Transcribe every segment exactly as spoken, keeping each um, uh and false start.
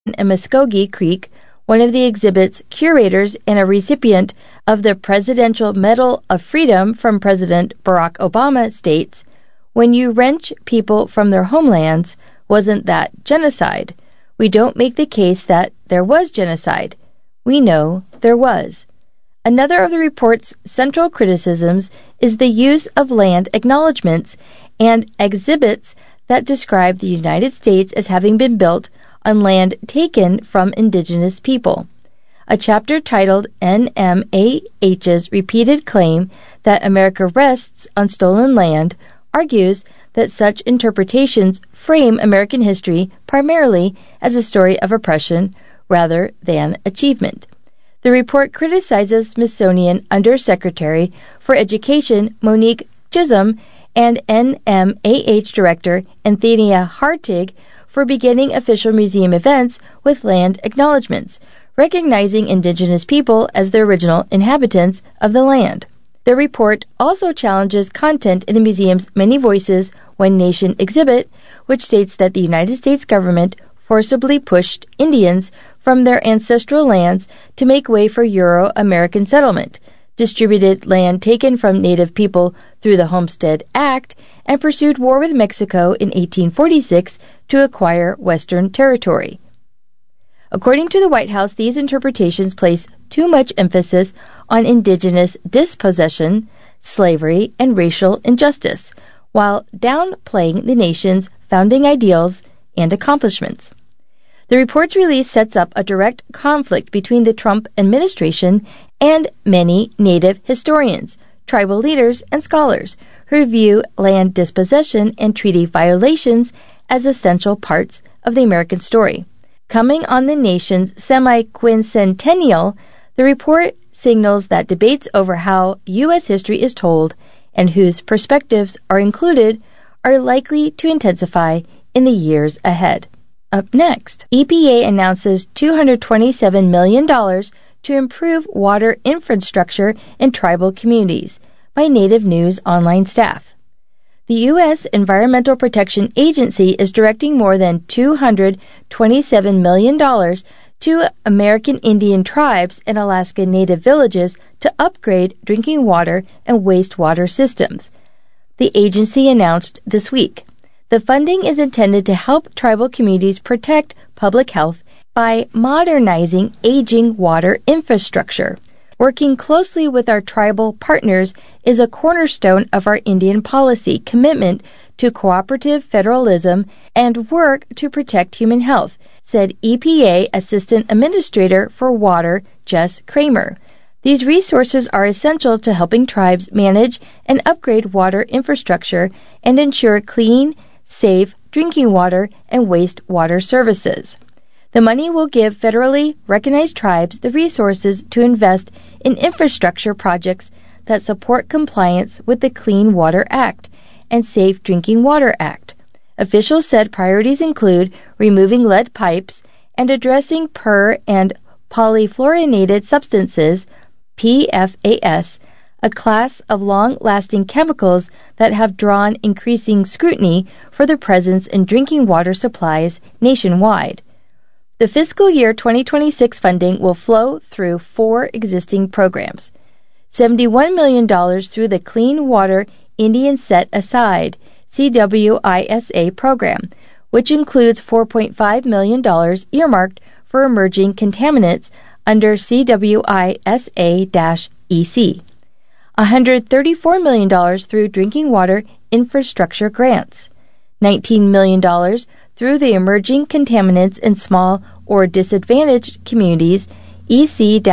and Muskogee Creek, one of the exhibit's curators and a recipient of the Presidential Medal of Freedom from President Barack Obama, states, "When you wrench people from their homelands, wasn't that genocide? We don't make the case that there was genocide. We know there was." Another of the report's central criticisms is the use of land acknowledgments and exhibits that describe the United States as having been built on land taken from indigenous people. A chapter titled N M A H's Repeated Claim that America Rests on Stolen Land argues that such interpretations frame American history primarily as a story of oppression rather than achievement. The report criticizes Smithsonian Undersecretary for Education Monique Chisholm and N M A H Director Anthea Hartig for beginning official museum events with land acknowledgments, recognizing indigenous people as the original inhabitants of the land. The report also challenges content in the museum's Many Voices, One Nation exhibit, which states that the United States government forcibly pushed Indians from their ancestral lands to make way for Euro-American settlement, distributed land taken from Native people through the Homestead Act, and pursued war with Mexico in eighteen forty-six to acquire Western territory. According to the White House, these interpretations place too much emphasis on indigenous dispossession, slavery, and racial injustice, while downplaying the nation's founding ideals and accomplishments. The report's release sets up a direct conflict between the Trump administration and many Native historians, tribal leaders, and scholars who view land dispossession and treaty violations as essential parts of the American story. Coming on the nation's semi-quincentennial, the report signals that debates over how U S history is told and whose perspectives are included are likely to intensify in the years ahead. Up next, E P A announces two hundred twenty-seven million dollars to improve water infrastructure in tribal communities by Native News online staff. The U S Environmental Protection Agency is directing more than two hundred twenty-seven million dollars to American Indian tribes and Alaska Native villages to upgrade drinking water and wastewater systems, the agency announced this week. The funding is intended to help tribal communities protect public health by modernizing aging water infrastructure. Working closely with our tribal partners is a cornerstone of our Indian policy commitment to cooperative federalism and work to protect human health, said E P A Assistant Administrator for Water, Jess Kramer. These resources are essential to helping tribes manage and upgrade water infrastructure and ensure clean, safe drinking water and wastewater services. The money will give federally recognized tribes the resources to invest in infrastructure projects that support compliance with the Clean Water Act and Safe Drinking Water Act. Officials said priorities include removing lead pipes and addressing per- and polyfluorinated substances, P F A S, a class of long-lasting chemicals that have drawn increasing scrutiny for their presence in drinking water supplies nationwide. The fiscal year twenty twenty-six funding will flow through four existing programs. seventy-one million dollars through the Clean Water Indian Set Aside C W I S A program, which includes four point five million dollars earmarked for emerging contaminants under C W I S A E C. one hundred thirty-four million dollars through drinking water infrastructure grants. nineteen million dollars through the Emerging Contaminants in Small or Disadvantaged Communities E C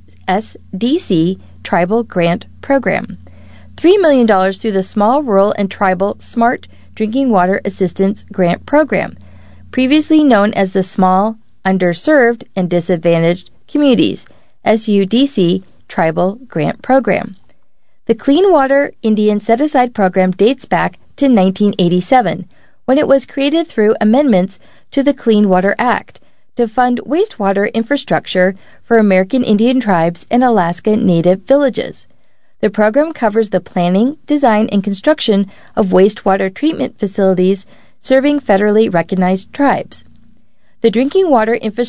S D C Tribal Grant Program. three million dollars through the Small Rural and Tribal Smart Drinking Water Assistance Grant Program, previously known as the Small, Underserved, and Disadvantaged Communities S U D C Tribal Grant Program. The Clean Water Indian Set-Aside Program dates back to nineteen eighty-seven, when it was created through amendments to the Clean Water Act to fund wastewater infrastructure for American Indian tribes and Alaska Native villages. The program covers the planning, design, and construction of wastewater treatment facilities serving federally recognized tribes. The drinking water infrastructure